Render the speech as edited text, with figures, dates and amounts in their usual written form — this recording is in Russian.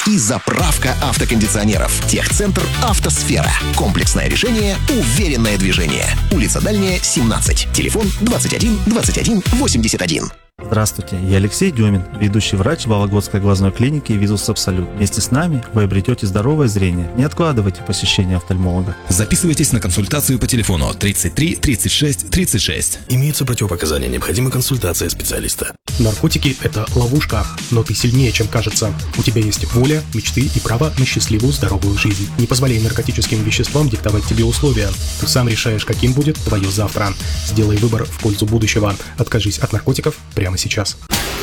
и заправка автокондиционеров. Техцентр «Автосфера». Комплексное решение, уверенное движение. Улица Дальняя, 17. Телефон 21 21 81. Здравствуйте, я Алексей Демин, ведущий врач Вологодской глазной клиники «Визус Абсолют». Вместе с нами вы обретете здоровое зрение. Не откладывайте посещение офтальмолога. Записывайтесь на консультацию по телефону 33 36 36. Имеются противопоказания, необходима консультация специалиста. Наркотики – это ловушка, но ты сильнее, чем кажется. У тебя есть воля, мечты и право на счастливую, здоровую жизнь. Не позволяй наркотическим веществам диктовать тебе условия. Ты сам решаешь, каким будет твое завтра. Сделай выбор в пользу будущего. Откажись от наркотиков прямо сейчас.